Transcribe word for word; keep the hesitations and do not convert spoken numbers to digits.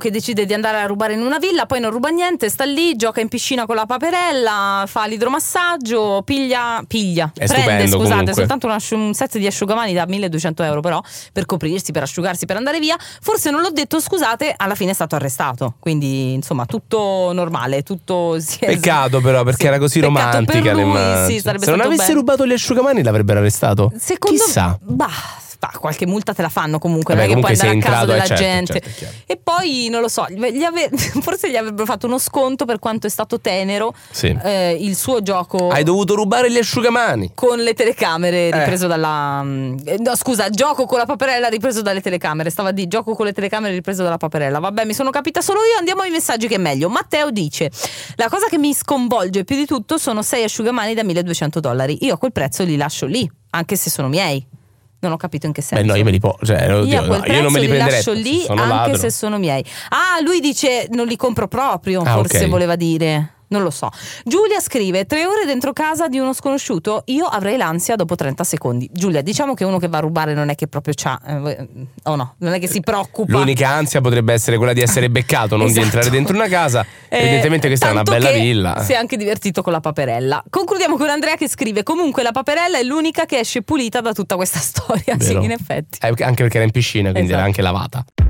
che decide di andare a rubare in una villa, poi non ruba niente, sta lì, gioca in piscina con la paperella, fa l'idromassaggio, piglia, piglia, È prende, stupendo, scusate, comunque. soltanto un, asciu- un set di asciugamani da milleduecento euro però, per coprirsi, per asciugarsi, per andare via. Forse non l'ho detto, scusate, alla fine è stato arrestato, quindi insomma tutto normale, tutto si è... Peccato però, perché sì, era così peccato romantica per lui, l'immagine. sì, sarebbe Se non stato avesse bello. rubato gli asciugamani l'avrebbero arrestato. Secondo Chissà. me, bah, bah, qualche multa te la fanno comunque, Vabbè, non è che puoi comunque andare a sei casa entrato, della eh, certo, gente. certo, è chiaro. E poi non lo so, gli ave- forse gli avrebbero fatto uno sconto per quanto è stato tenero Sì. eh, il suo gioco. Hai dovuto rubare gli asciugamani. Con le telecamere Eh. ripreso dalla eh, no scusa gioco con la paperella ripreso dalle telecamere, stava di gioco con le telecamere ripreso dalla paperella. Vabbè, mi sono capita solo io, andiamo ai messaggi che è meglio. Matteo dice: la cosa che mi sconvolge più di tutto sono sei asciugamani da milleduecento dollari, io a quel prezzo li lascio lì anche se sono miei. Non ho capito in che senso. Beh, no, io me li po- cioè, oddio, Io a quel no, io non me li prezzo prenderei lascio lì sono anche ladro. se sono miei. Ah, lui dice non li compro proprio, Ah, forse ok. voleva dire. Non lo so. Giulia scrive: tre ore dentro casa di uno sconosciuto, io avrei l'ansia dopo trenta secondi. Giulia, diciamo che uno che va a rubare non è che proprio c'ha eh, oh no, non è che si preoccupa. L'unica ansia potrebbe essere quella di essere beccato, non Esatto. di entrare dentro una casa. Eh, Evidentemente questa è una tanto bella che villa. si è anche divertito con la paperella. Concludiamo con Andrea che scrive: comunque la paperella è l'unica che esce pulita da tutta questa storia. Vero. Sì, in effetti. Eh, anche perché era in piscina, quindi Esatto. era anche lavata.